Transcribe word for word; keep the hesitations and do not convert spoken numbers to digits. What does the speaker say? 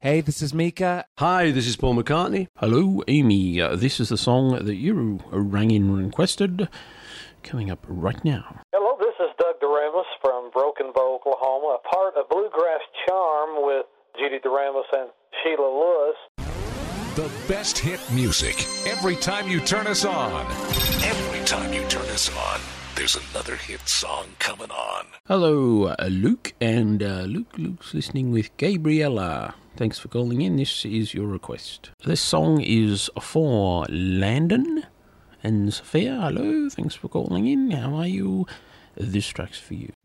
Hey, this is Mika. Hi, this is Paul McCartney. Hello, Amy. Uh, this is the song that you rang in and requested. Coming up right now. Hello, this is Doug Doremus from Broken Bow, Oklahoma, a part of Bluegrass Charm with Judy Doremus and Sheila Lewis. The best hit music every time you turn us on. Every time you turn us on, there's another hit song coming on. Hello, uh, Luke, and uh, Luke, Luke's listening with Gabriella. Thanks for calling in. This is your request. This song is for Landon and Sophia. Hello, thanks for calling in. How are you? This track's for you.